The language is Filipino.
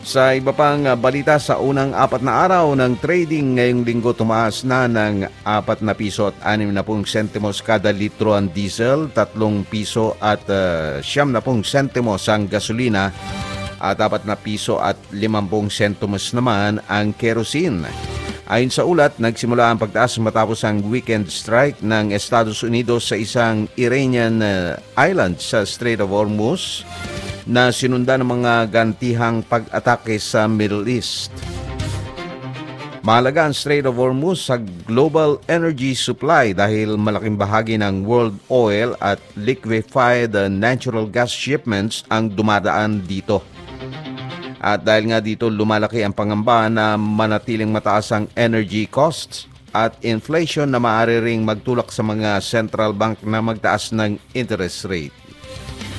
Sa iba pang balita, sa unang 4 na araw ng trading ngayong linggo, tumaas na ng 4 piso at 60 sentimos kada litro ang diesel, 3 piso at 70 sentimos ang gasolina at 4 piso at 50 sentimos naman ang kerosene. Ayon sa ulat, nagsimula ang pagtaas matapos ang weekend strike ng Estados Unidos sa isang Iranian island sa Strait of Hormuz na sinundan ng mga gantihang pag-atake sa Middle East. Mahalaga ang Strait of Hormuz sa global energy supply dahil malaking bahagi ng world oil at liquefied natural gas shipments ang dumadaan dito. At dahil nga dito, lumalaki ang pangamba na manatiling mataas ang energy costs at inflation na maaari ring magtulak sa mga central bank na magtaas ng interest rate.